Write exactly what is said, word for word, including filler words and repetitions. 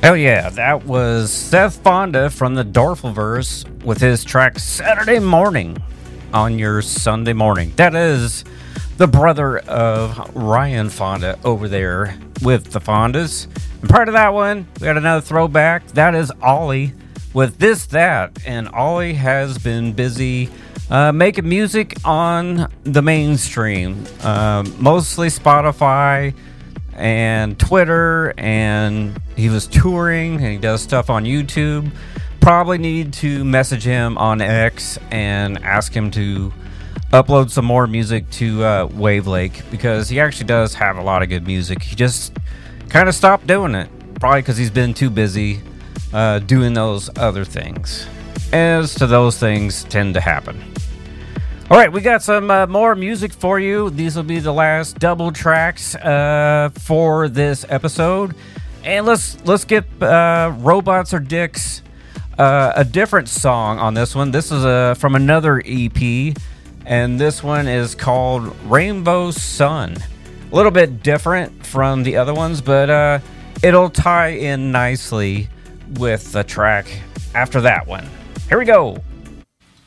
Hell yeah, that was Seth Fonda from the Dorfleverse with his track Saturday Morning on your Sunday morning. That is the brother of Ryan Fonda over there with the Fondas. And prior to that one, we got another throwback. That is Ollie with This That. And Ollie has been busy uh, making music on the mainstream, uh, mostly Spotify and Twitter, and he was touring and he does stuff on YouTube. Probably need to message him on X and ask him to upload some more music to uh, Wave Lake, because he actually does have a lot of good music. He just kind of stopped doing it, probably because he's been too busy uh, doing those other things, as to those things tend to happen. All right, we got some uh, more music for you. These will be the last double tracks uh, for this episode, and let's let's get uh, Robots Are Dicks, uh, a different song on this one. This is uh, from another E P, and this one is called Rainbow Sun. A little bit different from the other ones, but uh, it'll tie in nicely with the track after that one. Here we go.